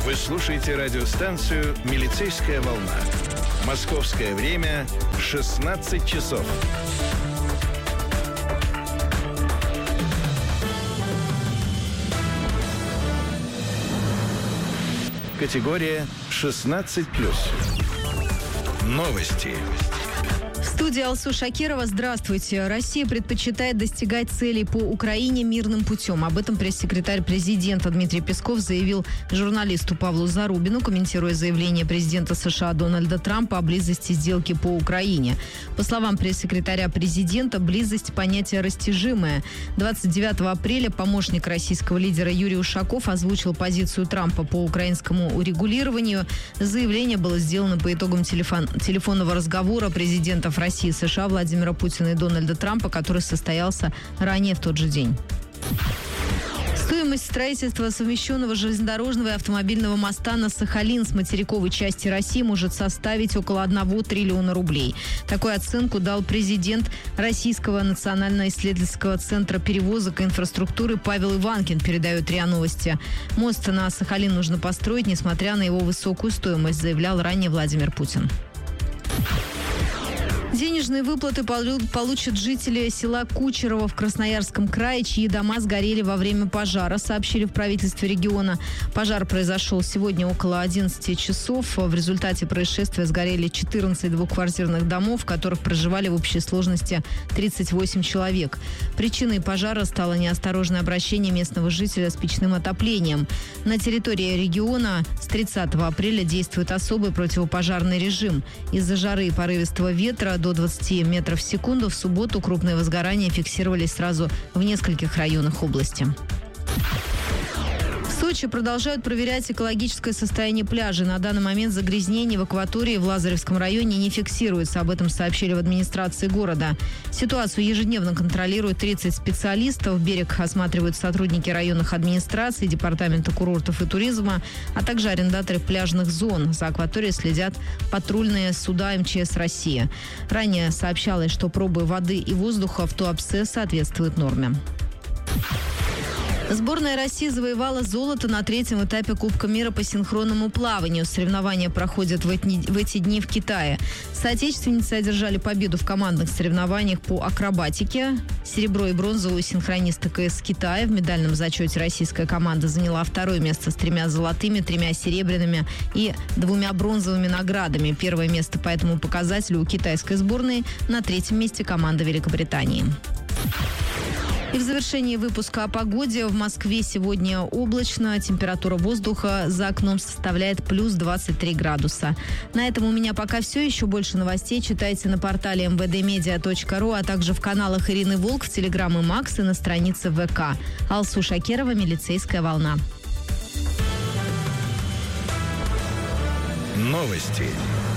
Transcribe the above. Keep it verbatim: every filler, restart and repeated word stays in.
Вы слушаете радиостанцию «Милицейская волна». Московское время шестнадцать часов. Категория шестнадцать плюс. Новости. В студии Алсу Шакирова. Здравствуйте. Россия предпочитает достигать целей по Украине мирным путем. Об этом пресс-секретарь президента Дмитрий Песков заявил журналисту Павлу Зарубину, комментируя заявление президента США Дональда Трампа о близости сделки по Украине. По словам пресс-секретаря президента, близость – понятие растяжимое. двадцать девятого апреля помощник российского лидера Юрий Ушаков озвучил позицию Трампа по украинскому урегулированию. Заявление было сделано по итогам телефон, телефонного разговора президентов России и США Владимира Путина и Дональда Трампа, который состоялся ранее в тот же день. Стоимость строительства совмещенного железнодорожного и автомобильного моста на Сахалин с материковой части России может составить около одного триллиона рублей. Такую оценку дал президент Российского национально-исследовательского центра перевозок и инфраструктуры Павел Иванкин, передает РИА Новости. Мост на Сахалин нужно построить, несмотря на его высокую стоимость, заявлял ранее Владимир Путин. Денежные выплаты получат жители села Кучерово в Красноярском крае, чьи дома сгорели во время пожара, сообщили в правительстве региона. Пожар произошел сегодня около одиннадцати часов. В результате происшествия сгорели четырнадцать двухквартирных домов, в которых проживали в общей сложности тридцать восемь человек. Причиной пожара стало неосторожное обращение местного жителя с печным отоплением. На территории региона с тридцатого апреля действует особый противопожарный режим. Из-за жары и порывистого ветра до двадцати метров в секунду в субботу крупные возгорания фиксировались сразу в нескольких районах области. В Сочи продолжают проверять экологическое состояние пляжа. На данный момент загрязнений в акватории в Лазаревском районе не фиксируется. Об этом сообщили в администрации города. Ситуацию ежедневно контролируют тридцать специалистов. Берег осматривают сотрудники районных администраций, департамента курортов и туризма, а также арендаторы пляжных зон. За акваторией следят патрульные суда эм че эс России. Ранее сообщалось, что пробы воды и воздуха в Туапсе соответствуют норме. Сборная России завоевала золото на третьем этапе Кубка мира по синхронному плаванию. Соревнования проходят в эти дни в Китае. Соотечественницы одержали победу в командных соревнованиях по акробатике. Серебро и бронзу у синхронисток из Китая. В медальном зачете российская команда заняла второе место с тремя золотыми, тремя серебряными и двумя бронзовыми наградами. Первое место по этому показателю у китайской сборной. На третьем месте команда Великобритании. И в завершении выпуска о погоде. В Москве сегодня облачно. Температура воздуха за окном составляет плюс двадцать три градуса. На этом у меня пока все. Еще больше новостей читайте на портале эм вэ дэ медиа точка ру, а также в каналах Ирины Волк, в Телеграм и Макс и на странице вэ ка. Алсу Шакирова, «Милицейская волна». Новости